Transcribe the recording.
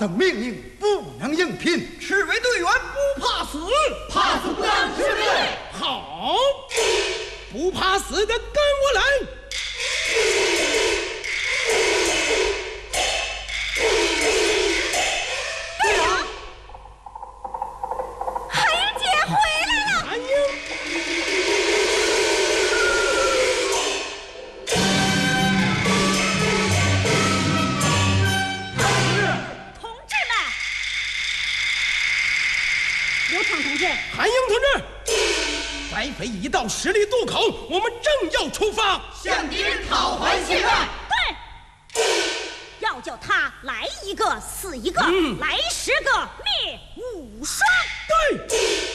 等命令不能应聘， 赤卫队员不怕死， 怕死不当赤卫。 好，不怕死的跟我来。 队长，韩英姐回来了。 韩英。韩英同志，白匪已到十里渡口，我们正要出发， 向敌人讨还血脉。 对，要叫他来一个死一个，来10个灭5双。 对。